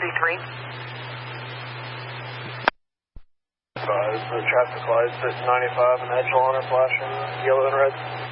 33. The traffic lights at 95 and Echelon are flashing yellow and red.